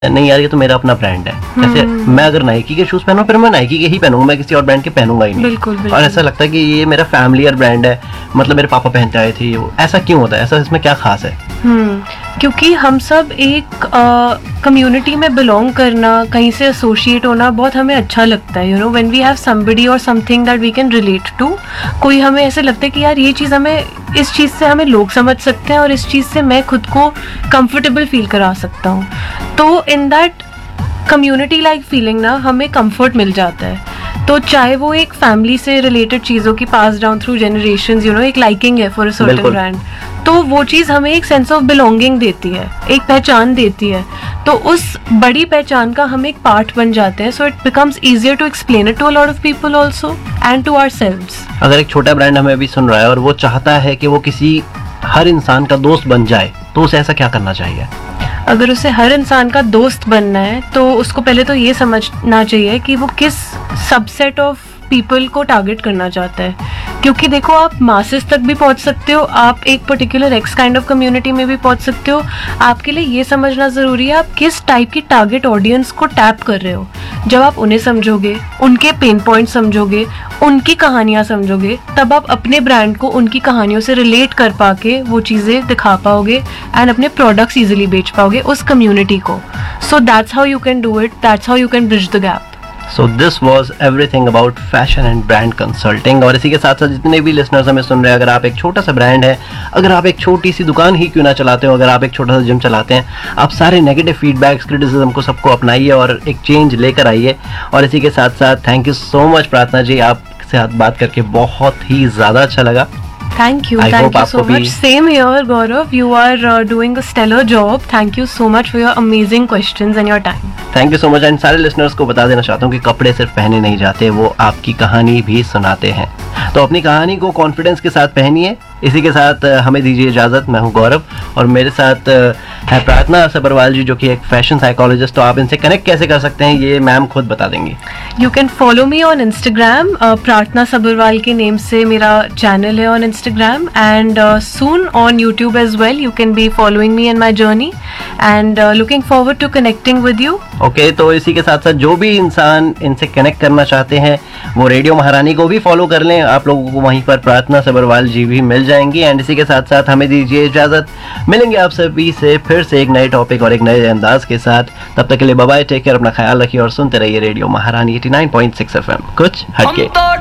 नहीं यार ये तो मेरा अपना ब्रांड है। जैसे मैं अगर नाइकी के शूज पहनूं फिर मैं नाइकी के ही पहनूंगा, मैं किसी और ब्रांड के पहनूंगा ही नहीं। बिल्कुल, बिल्कुल। और ऐसा लगता है कि ये मेरा फैमिलियर ब्रांड है, मतलब मेरे पापा पहनते आए थे। ऐसा क्यों होता है? ऐसा इसमें क्या खास है? क्योंकि हम सब एक कम्युनिटी में बिलोंग करना, कहीं से एसोसिएट होना बहुत हमें अच्छा लगता है। You know, when we have somebody और something that we can relate to, कोई हमें ऐसे लगता है कि यार ये चीज़ हमें, इस चीज़ से हमें लोग समझ सकते हैं और इस चीज़ से मैं खुद को कंफर्टेबल फील करा सकता हूँ। तो in that community like feeling ना हमें कंफर्ट मिल जाता है। तो चाहे वो एक फैमिली से रिलेटेड चीज़ों की पास down through generations, you know, एक लाइकिंग है फॉर अ सर्टेन ब्रांड, तो वो चीज़ हमें एक सेंस ऑफ बिलोंगिंग देती है, एक पहचान देती है। तो उस बड़ी पहचान का हम एक पार्ट बन जाते हैं। So it becomes easier to explain it to a lot of people also and to ourselves. अगर एक छोटा ब्रांड हमें अभी सुन रहा है और वो चाहता है कि वो किसी हर इंसान का दोस्त बन जाए, तो उसे ऐसा क्या करना चाहिए? अगर उसे हर इंसान का दोस्त बनना है तो उसको पहले तो ये समझना चाहिए कि वो किस सबसेट ऑफ पीपल को टारगेट करना चाहता है। क्योंकि देखो, आप मासेस तक भी पहुंच सकते हो, आप एक particular x kind of community में भी पहुंच सकते हो। आपके लिए ये समझना ज़रूरी है आप किस टाइप की टारगेट ऑडियंस को टैप कर रहे हो। जब आप उन्हें समझोगे, उनके पेन पॉइंट समझोगे, उनकी कहानियाँ समझोगे, तब आप अपने ब्रांड को उनकी कहानियों से रिलेट कर पाके वो चीज़ें दिखा पाओगे एंड अपने प्रोडक्ट्स ईजिली बेच पाओगे उस कम्युनिटी को। So that's how you can do it, that's how you can bridge the gap. So this was everything about fashion and brand consulting। और इसी के साथ साथ जितने भी लिसनर्स हमें सुन रहे हैं, अगर आप एक छोटा सा ब्रांड है, अगर आप एक छोटी सी दुकान ही क्यों ना चलाते हो, अगर आप एक छोटा सा जिम चलाते हैं, आप सारे नेगेटिव फीडबैक्स, क्रिटिसिज्म को सबको अपनाइए और एक चेंज लेकर आइए। और इसी के साथ साथ थैंक यू सो मच प्रार्थना जी, आपसे बात करके बहुत ही ज़्यादा अच्छा लगा। Thank you so much. Same here, Gaurav. You are doing a stellar job. Thank you so much for your amazing questions and your time. Thank you so much. And सारे listeners को बता देना चाहता हूँ कि कपड़े सिर्फ पहने नहीं जाते, वो आपकी कहानी भी सुनाते हैं। तो अपनी कहानी को कॉन्फिडेंस के साथ पहनिए। इसी के साथ हमें दीजिए इजाज़त। मैं हूँ गौरव और मेरे साथ है प्रार्थना सबरवाल जी, जो कि एक फैशन साइकोलॉजिस्ट। तो आप इनसे कनेक्ट कैसे कर सकते हैं ये मैम खुद बता देंगी। You can follow me on Instagram, प्रार्थना सबरवाल के नेम से मेरा चैनल है on Instagram, and soon on YouTube as well. You can be following me in my journey and looking forward to connecting with you. Okay, तो इसी के साथ साथ जो भी इंसान इनसे कनेक्ट करना चाहते हैं वो रेडियो महारानी को भी फॉलो कर लें। आप लोगों को वहीं पर प्रार्थना सबरवाल जी भी मिल जाएंगी। एंड इसी के साथ साथ हमें दीजिए इजाजत। मिलेंगे आप सभी से फिर से एक नए टॉपिक और एक नए अंदाज के साथ। तब तक के लिए बाय बाय, टेक केयर, अपना ख्याल रखिए और सुनते रहिए रेडियो महारानी 89.6 FM, कुछ हटके।